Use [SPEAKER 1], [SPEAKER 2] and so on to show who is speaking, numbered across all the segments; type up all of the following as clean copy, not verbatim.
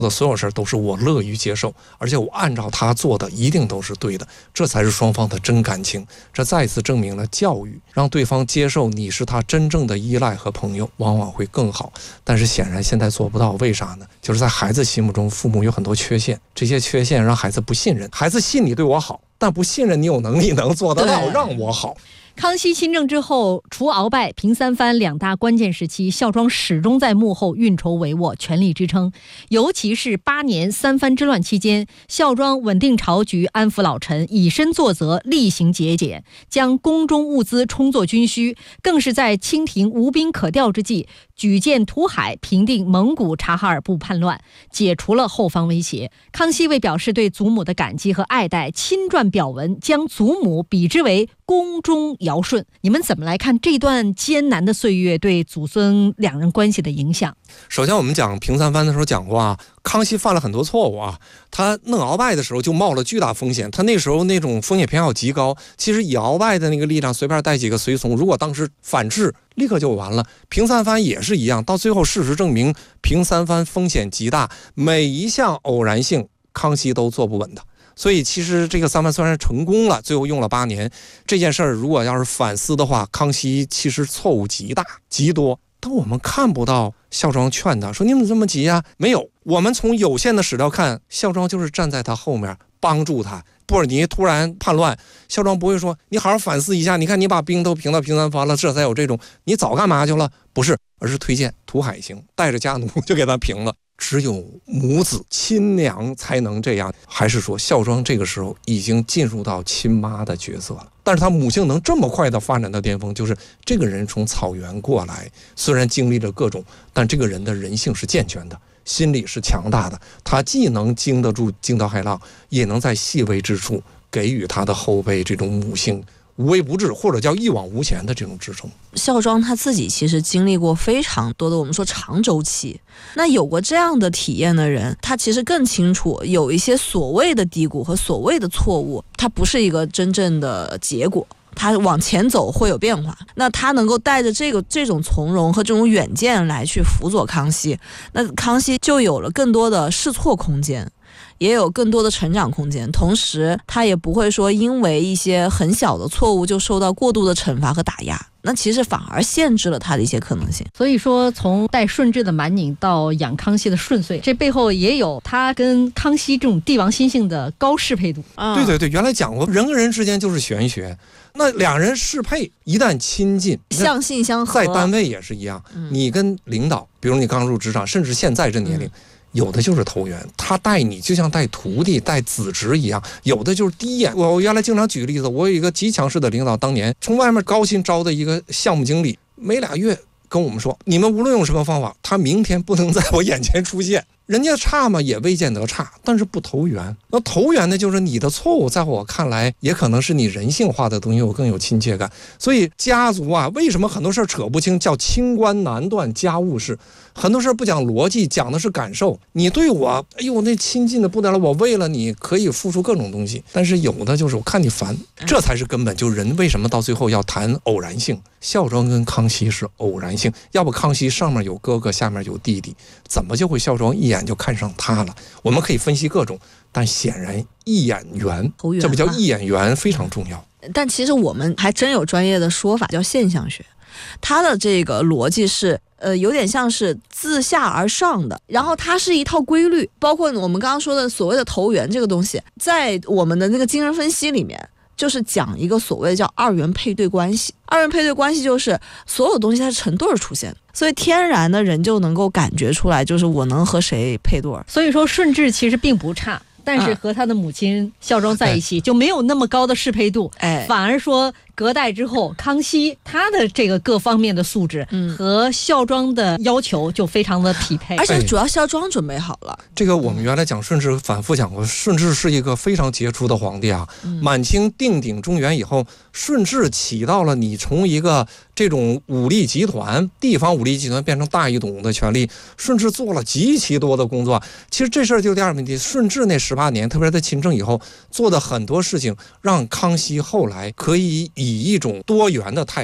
[SPEAKER 1] 的所有事都是我乐于接受，而且我按照他做的一定都是对的，这才是双方的真感情。这再次证明了教育让对方接受你是他真正的依赖和朋友往往会更好。但是显然现在做不到，为啥呢？就是在孩子心目中父母有很多缺陷，这些缺陷让孩子不信任，孩子信你对我好，但不信任你有能力能做得到让我好。
[SPEAKER 2] 康熙亲政之后，除鳌拜、平三藩两大关键时期，孝庄始终在幕后运筹帷幄，全力支撑。尤其是8年三藩之乱期间，孝庄稳定朝局，安抚老臣，以身作则，厉行节俭，将宫中物资充作军需，更是在清廷无兵可调之际，举荐图海，平定蒙古察哈尔部叛乱，解除了后方威胁。康熙为表示对祖母的感激和爱戴，亲撰表文，将祖母比之为宫中尧舜。你们怎么来看这段艰难的岁月对祖孙两人关系的影响？
[SPEAKER 1] 首先我们讲平三藩的时候讲过啊，康熙犯了很多错误啊，他弄鳌拜的时候就冒了巨大风险，他那时候那种风险偏好极高，其实以鳌拜的那个力量随便带几个随从，如果当时反制立刻就完了。平三藩也是一样，到最后事实证明平三藩风险极大，每一项偶然性康熙都做不稳的。所以其实这个三藩虽然成功了，最后用了8年，这件事儿如果要是反思的话，康熙其实错误极大极多，但我们看不到孝庄劝他说你怎么这么急啊？没有，我们从有限的史料看，孝庄就是站在他后面帮助他。布尔尼突然叛乱，孝庄不会说你好好反思一下，你看你把兵都平到平三藩了，这才有这种你早干嘛去了？不是，而是推荐图海行，带着家奴就给他平了。只有母子亲娘才能这样，还是说孝庄这个时候已经进入到亲妈的角色了？但是他母性能这么快的发展到巅峰，就是这个人从草原过来，虽然经历了各种，但这个人的人性是健全的，心理是强大的，他既能经得住惊涛骇浪，也能在细微之处给予他的后辈这种母性无微不至，或者叫一往无前的这种支撑。
[SPEAKER 3] 孝庄他自己其实经历过非常多的我们说长周期，那有过这样的体验的人，他其实更清楚有一些所谓的低谷和所谓的错误，它不是一个真正的结果，他往前走会有变化。那他能够带着这种从容和这种远见来去辅佐康熙，那康熙就有了更多的试错空间，也有更多的成长空间，同时他也不会说因为一些很小的错误就受到过度的惩罚和打压，那其实反而限制了他的一些可能性。
[SPEAKER 2] 所以说从带顺治的蛮拧到养康熙的顺遂，这背后也有他跟康熙这种帝王心性的高适配度。
[SPEAKER 1] 对对对，原来讲过人跟人之间就是玄学，那两人适配一旦亲近，
[SPEAKER 3] 相性相合。
[SPEAKER 1] 在单位也是一样，你跟领导，比如你刚入职场，甚至现在这年龄，有的就是投缘，他带你就像带徒弟带子侄一样，有的就是第一眼。我原来经常举个例子，我有一个极强势的领导，当年从外面高薪招的一个项目经理，没2月跟我们说，你们无论用什么方法，他明天不能在我眼前出现。人家差嘛也未见得差，但是不投缘。那投缘的就是你的错误，在我看来也可能是你人性化的东西，我更有亲切感。所以家族啊，为什么很多事扯不清，叫清官难断家务事。很多事不讲逻辑，讲的是感受。你对我，哎呦，那亲近的不得了，我为了你可以付出各种东西。但是有的就是我看你烦，这才是根本。就人为什么到最后要谈偶然性？孝庄跟康熙是偶然性，要不康熙上面有哥哥，下面有弟弟，怎么就会孝庄一眼就看上他了？我们可以分析各种，但显然一眼缘，这不叫一眼缘非常重要。
[SPEAKER 3] 但其实我们还真有专业的说法叫现象学，它的这个逻辑是有点像是自下而上的，然后它是一套规律，包括我们刚刚说的所谓的投缘这个东西，在我们的那个精神分析里面就是讲一个所谓的叫二元配对关系。二元配对关系就是所有东西它是成对儿出现的，所以天然的人就能够感觉出来，就是我能和谁配对儿。
[SPEAKER 2] 所以说顺治其实并不差，但是和他的母亲孝庄在一起就没有那么高的适配度，反而说隔代之后，康熙他的这个各方面的素质和孝庄的要求就非常的匹配，
[SPEAKER 3] 而且主要孝庄准备好了。
[SPEAKER 1] 这个我们原来讲顺治反复讲过，顺治是一个非常杰出的皇帝啊。满清定鼎中原以后，顺治起到了你从一个这种武力集团、地方武力集团变成大一统的权利，顺治做了极其多的工作。其实这事儿就第二个问题，顺治那18年，特别是在亲政以后做的很多事情，让康熙后来可以以一种多元的态度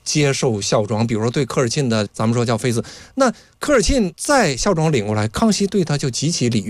[SPEAKER 1] 接受孝庄，比如说对科尔沁的，咱们说叫妃子，那科尔沁在孝庄领过来，康熙对他就极其礼遇。